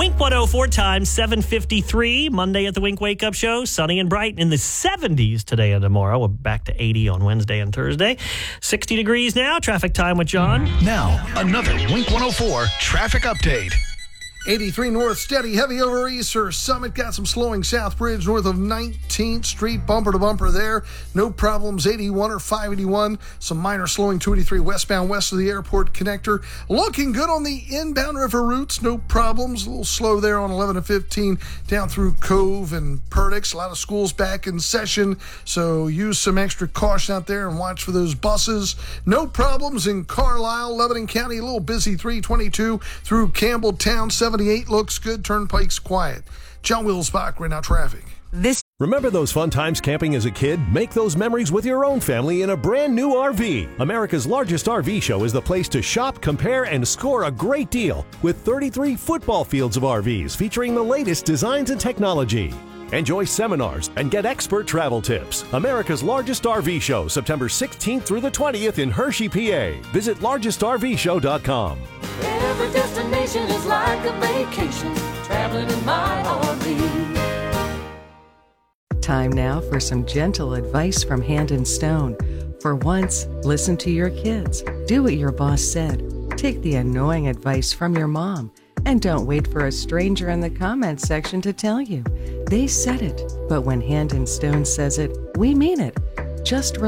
Wink 104 time, 7:53. Monday at the Wink Wake Up Show. Sunny and bright in the 70s today and tomorrow. We're back to 80 on Wednesday and Thursday. 60 degrees now. Traffic time with John. Now, another Wink 104 traffic update. 83 north, steady, heavy over Easter Summit. Got some slowing South Bridge north of 19th Street, bumper to bumper there. No problems, 81 or 581. Some minor slowing, 283 westbound west of the airport connector. Looking good on the inbound river routes, no problems. A little slow there on 11 and 15 down through Cove and Perdix. A lot of schools back in session, so use some extra caution out there and watch for those buses. No problems in Carlisle, Lebanon County. A little busy, 322 through Campbelltown. 78 looks good. Turnpike's quiet. John Wilsbach, right now traffic. Remember those fun times camping as a kid? Make those memories with your own family in a brand new RV. America's largest RV show is the place to shop, compare, and score a great deal with 33 football fields of RVs featuring the latest designs and technology. Enjoy seminars and get expert travel tips. America's largest RV show, September 16th through the 20th in Hershey, PA. Visit largestrvshow.com. Every destination is like a vacation, traveling in my RV. Time now for some gentle advice from Hand and Stone. For once, listen to your kids. Do what your boss said. Take the annoying advice from your mom. And don't wait for a stranger in the comments section to tell you. They said it, but when Hand and Stone says it, we mean it. Just